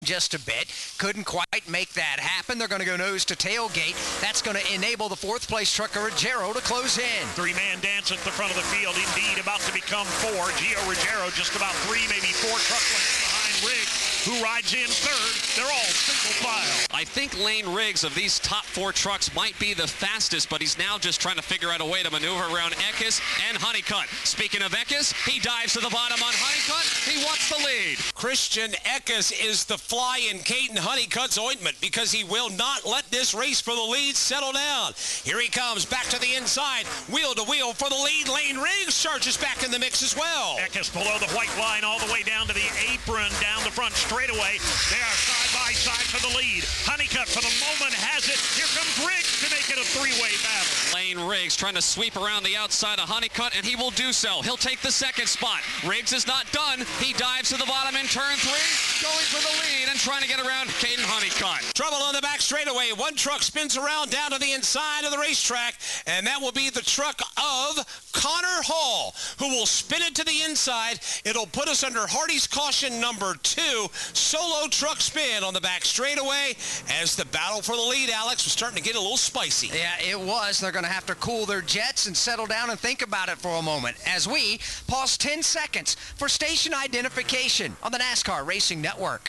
just a bit. Couldn't quite make that happen. They're going to go nose to tailgate. That's going to enable the fourth place trucker Ruggiero to close in. Three-man dance at the front of the field. Indeed, about to become four. Gio Ruggiero just about three, maybe four truck lengths behind Riggs, who rides in third. They're all single file. I think Lane Riggs of these top four trucks might be the fastest, but he's now just trying to figure out a way to maneuver around Eckes and Honeycutt. Speaking of Eckes, he dives to the bottom on Honeycutt. He wants the lead. Christian Eckes is the fly in Caden Honeycutt's ointment because he will not let this race for the lead settle down. Here he comes back to the inside, wheel to wheel for the lead. Lane Riggs charges back in the mix as well. Eckes below the white line all the way down to the apron, down the front straightaway. They are side by side for the lead. Honeycutt for the moment has it. Here comes Riggs to make it a three-way battle. Lane Riggs trying to sweep around the outside of Honeycutt, and he will do so. He'll take the second spot. Riggs is not done. He dives to the bottom in turn three, going for the lead and trying to get around Caden Honeycutt. Trouble on the back straightaway. One truck spins around down to the inside of the racetrack, and that will be the truck of Connor Hall, who will spin it to the inside. It'll put us under Hardy's caution number 2. Solo truck spin on the back straightaway as the battle for the lead, Alex, was starting to get a little spicy. Yeah, it was. They're going to have to cool their jets and settle down and think about it for a moment as we pause 10 seconds for station identification on the NASCAR Racing Network.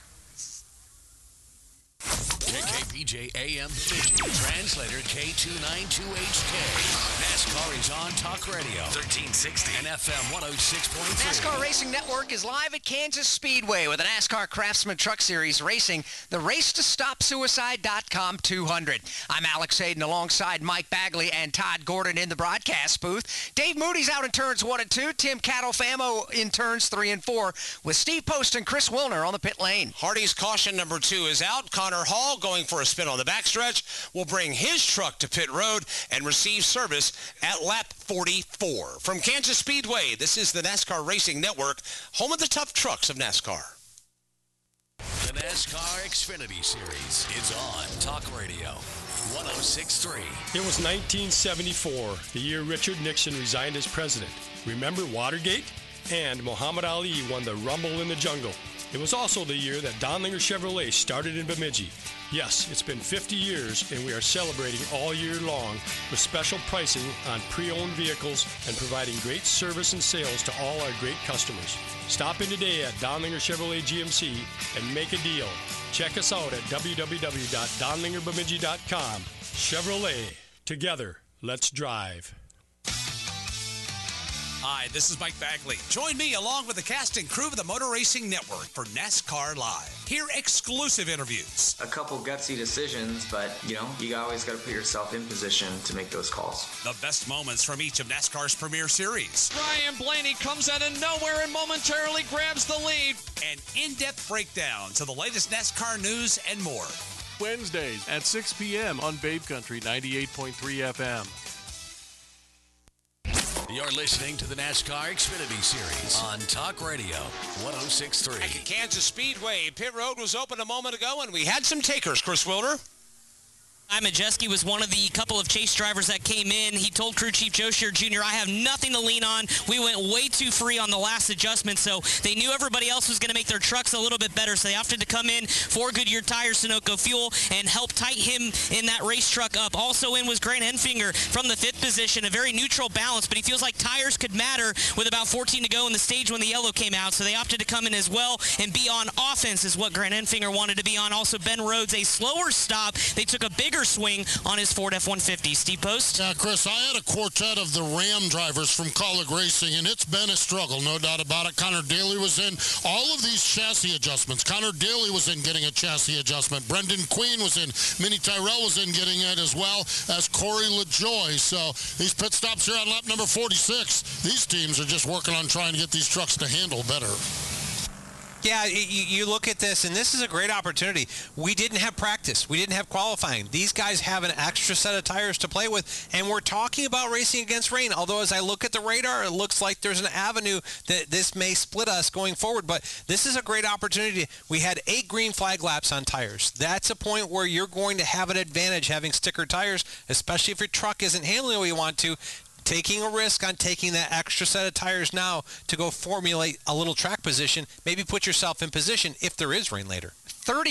KKPJ AM Bemidji, translator K292HK. NASCAR is on Talk Radio 1360 and FM 106.3. NASCAR Racing Network is live at Kansas Speedway with the NASCAR Craftsman Truck Series racing the Race to Stop Suicide.com 200. I'm Alex Hayden alongside Mike Bagley and Todd Gordon in the broadcast booth. Dave Moody's out in turns 1 and 2. Tim Catalfamo in turns 3 and 4 with Steve Post and Chris Wilner on the pit lane. Hardy's caution number 2 is out. Connor Hall going for a spin on the backstretch will bring his truck to pit road and receive service at lap 44. From Kansas Speedway, this is the NASCAR Racing Network, home of the tough trucks of NASCAR. The NASCAR Xfinity Series is on Talk Radio 106.3. It was 1974, the year Richard Nixon resigned as president. Remember Watergate? And Muhammad Ali won the Rumble in the Jungle. It was also the year that Donlinger Chevrolet started in Bemidji. Yes, it's been 50 years, and we are celebrating all year long with special pricing on pre-owned vehicles and providing great service and sales to all our great customers. Stop in today at Donlinger Chevrolet GMC and make a deal. Check us out at www.donlingerbemidji.com. Chevrolet. Together, let's drive. Hi, this is Mike Bagley. Join me along with the cast and crew of the Motor Racing Network for NASCAR Live. Hear exclusive interviews. A couple gutsy decisions, but, you always got to put yourself in position to make those calls. The best moments from each of NASCAR's premier series. Ryan Blaney comes out of nowhere and momentarily grabs the lead. And in-depth breakdowns of the latest NASCAR news and more. Wednesdays at 6 p.m. on Babe Country 98.3 FM. You're listening to the NASCAR Xfinity Series on Talk Radio 106.3. Back at Kansas Speedway, pit road was open a moment ago, and we had some takers, Chris Wilner. Majeski was one of the couple of chase drivers that came in. He told crew chief Joe Scheer Jr., I have nothing to lean on. We went way too free on the last adjustment, so they knew everybody else was going to make their trucks a little bit better, so they opted to come in for Goodyear Tires, Sunoco Fuel, and help tighten him in that race truck up. Also in was Grant Enfinger from the 5th position, a very neutral balance, but he feels like tires could matter with about 14 to go in the stage when the yellow came out, so they opted to come in as well and be on offense is what Grant Enfinger wanted to be on. Also Ben Rhodes, a slower stop. They took a bigger swing on his Ford F-150. Steve Post? Yeah, Chris, I had a quartet of the Ram drivers from Kaulig Racing, and it's been a struggle, no doubt about it. Connor Daly was in all of these chassis adjustments. Connor Daly was in getting a chassis adjustment. Brendan Queen was in. Minnie Tyrell was in getting it, as well as Corey LaJoy. So these pit stops here on lap number 46, these teams are just working on trying to get these trucks to handle better. Yeah, you look at this, and this is a great opportunity. We didn't have practice. We didn't have qualifying. These guys have an extra set of tires to play with, and we're talking about racing against rain. Although as I look at the radar, it looks like there's an avenue that this may split us going forward, but this is a great opportunity. We had 8 green flag laps on tires. That's a point where you're going to have an advantage having sticker tires, especially if your truck isn't handling the way you want to. taking a risk on taking that extra set of tires now to go formulate a little track position, maybe put yourself in position if there is rain later. 30